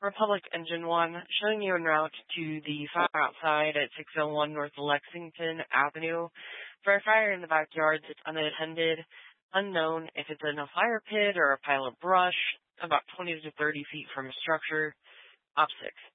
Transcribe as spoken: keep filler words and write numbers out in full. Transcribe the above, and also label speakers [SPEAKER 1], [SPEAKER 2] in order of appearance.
[SPEAKER 1] Republic Engine one, showing you en route to the fire outside at six oh one North Lexington Avenue. For a fire in the backyard that's unattended, unknown if it's in a fire pit or a pile of brush, about twenty to thirty feet from a structure. Op six.